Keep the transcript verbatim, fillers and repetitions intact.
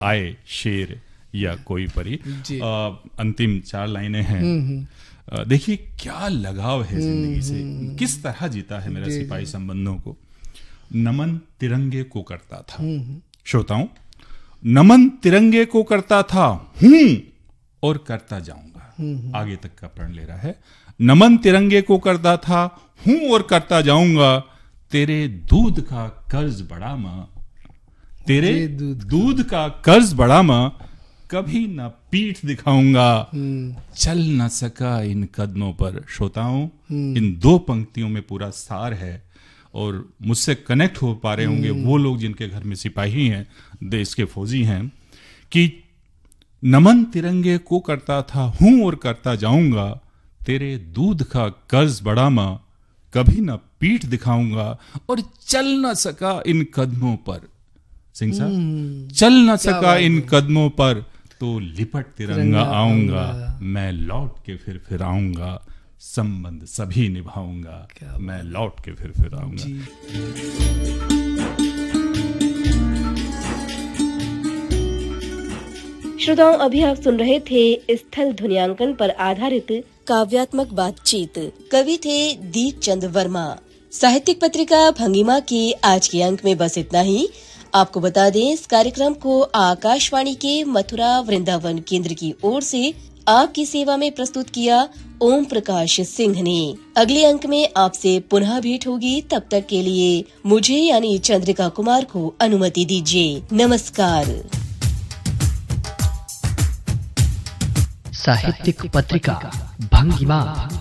आए शेर या कोई परी। आ, अंतिम चार लाइनें हैं। आ, देखिए क्या लगाव है जिंदगी से, किस तरह जीता है मेरा सिपाही संबंधों को। नमन तिरंगे को करता था, श्रोताओं, नमन तिरंगे को करता था हूं और करता जाऊंगा। आगे तक का प्रण ले रहा है। नमन तिरंगे को करता था हूं और करता जाऊंगा, तेरे दूध का कर्ज बड़ा मां, तेरे दूध का कर्ज बड़ा मां, कभी न पीठ दिखाऊंगा, चल न सका इन कदमों पर। श्रोताओं, इन दो पंक्तियों में पूरा सार है और मुझसे कनेक्ट हो पा रहे होंगे वो लोग जिनके घर में सिपाही हैं, देश के फौजी हैं, कि नमन तिरंगे को करता था हूं और करता जाऊंगा, तेरे दूध का कर्ज बड़ा मां, कभी न पीठ दिखाऊंगा, और चल न सका इन कदमों पर। सिंह साहब, चल न सका इन कदमों पर, तो लिपट तिरंगा आऊंगा, मैं लौट के फिर फिर आऊंगा, संबंध सभी निभाऊंगा, मैं लौट के फिर फिर आऊंगा। श्रोताओं, अभी आप सुन रहे थे स्थल ध्वनियांकन पर आधारित काव्यात्मक बातचीत। कवि थे दीप चंद वर्मा। साहित्यिक पत्रिका भंगिमा के आज के अंक में बस इतना ही। आपको बता दें, इस कार्यक्रम को आकाशवाणी के मथुरा वृंदावन केंद्र की ओर से आपकी सेवा में प्रस्तुत किया ओम प्रकाश सिंह ने। अगले अंक में आपसे पुनः भेंट होगी। तब तक के लिए मुझे यानी चंद्रिका कुमार को अनुमति दीजिए। नमस्कार। साहित्यिक पत्रिका भंगिमा।